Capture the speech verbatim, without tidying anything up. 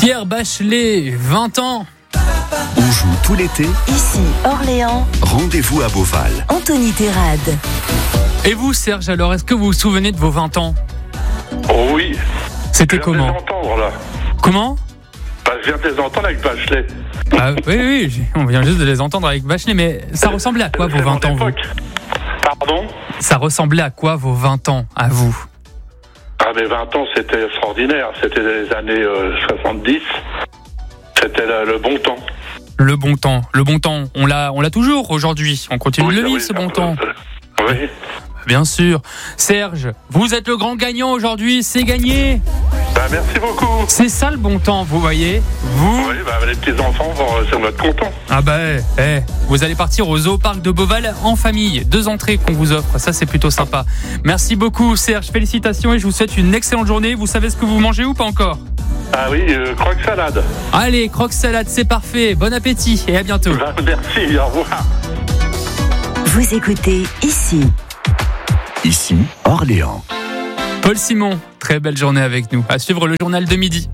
Pierre Bachelet, vingt ans. On joue tout l'été. Ici, Orléans. Rendez-vous à Beauval. Anthony Terrade. Et vous, Serge, alors, est-ce que vous vous souvenez de vos vingt ans ? Oh oui. C'était Je viens comment ? de les entendre, là. Comment ? Bah, je viens de les entendre avec Bachelet. Ah, oui, oui, j'ai- on vient juste de les entendre avec Bachelet, mais ça ressemblait à quoi vos C'est mon vingt ans, vous ? époque. Pardon ? Ça ressemblait à quoi vos vingt ans, à vous ? Ah, mes vingt ans, c'était extraordinaire. C'était les années euh, soixante-dix. C'était le, le bon temps. Le bon temps, le bon temps, on l'a, on l'a toujours aujourd'hui, on continue Oui, de le vivre oui, ce bon euh, temps. euh, oui. Bien sûr. Serge, vous êtes le grand gagnant aujourd'hui, c'est gagné. Bah, merci beaucoup. C'est ça le bon temps, vous voyez. Vous, Oui, bah, les petits-enfants vont euh, sur notre content. ah bah, eh, vous allez partir au Zoo-Parc de Beauval en famille. Deux entrées qu'on vous offre, ça c'est plutôt sympa. Merci beaucoup Serge, félicitations et je vous souhaite une excellente journée. Vous savez ce que vous mangez ou pas encore ? Ah oui, euh, croque salade. Allez, croque salade, c'est parfait. Bon appétit et à bientôt. Bah, merci, au revoir. Vous écoutez Ici. Ici, Orléans. Paul Simon, très belle journée avec nous. À suivre le journal de midi.